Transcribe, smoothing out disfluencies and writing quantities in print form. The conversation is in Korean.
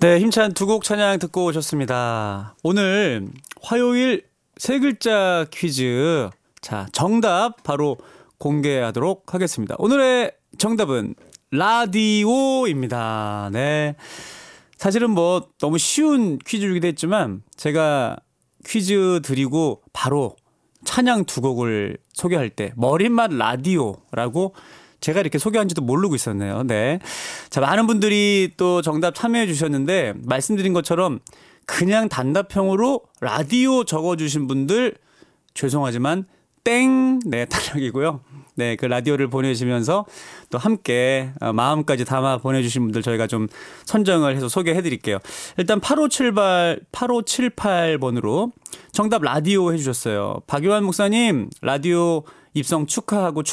네, 힘찬 두 곡 찬양 듣고 오셨습니다. 오늘 화요일 세 글자 퀴즈. 자, 정답 바로 공개하도록 하겠습니다. 오늘의 정답은 라디오입니다. 네. 사실은 뭐 너무 쉬운 퀴즈이기도 했지만 제가 퀴즈 드리고 바로 찬양 두 곡을 소개할 때 머릿맛 라디오라고 제가 이렇게 소개한지도 모르고 있었네요. 네. 자, 많은 분들이 또 정답 참여해 주셨는데 말씀드린 것처럼 그냥 단답형으로 라디오 적어주신 분들 죄송하지만 땡! 네, 탈락이고요. 네, 그 라디오를 보내주시면서 또 함께 마음까지 담아 보내주신 분들 저희가 좀 선정을 해서 소개해 드릴게요. 일단 8578번으로 정답 라디오 해주셨어요. 박요한 목사님, 라디오 입성 축하하고